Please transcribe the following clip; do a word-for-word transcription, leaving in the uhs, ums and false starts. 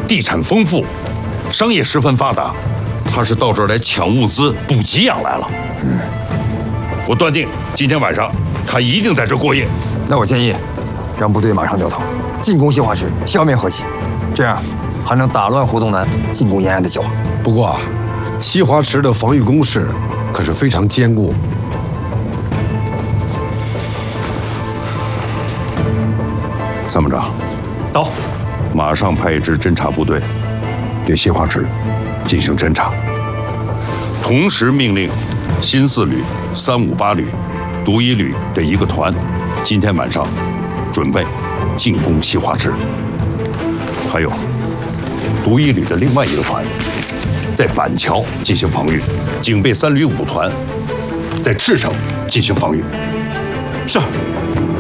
地产丰富，商业十分发达，他是到这儿来抢物资、补给养来了。嗯，我断定今天晚上他一定在这过夜。 那我建议，让部队马上掉头，进攻西华池，消灭何启，这样还能打乱胡宗南进攻延安的计划。 不过，西华池的防御工事可是非常坚固。 参谋长， 到， 马上派一支侦察部队对西华池进行侦察，同时命令新四旅、三五八旅、独一旅的一个团，今天晚上准备进攻西华池。还有独一旅的另外一个团在板桥进行防御，警备三旅五团在赤城进行防御。 是。